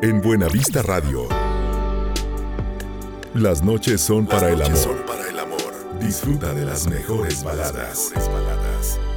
En Buenavista Radio. Las noches son para el amor. Disfruta de las mejores baladas.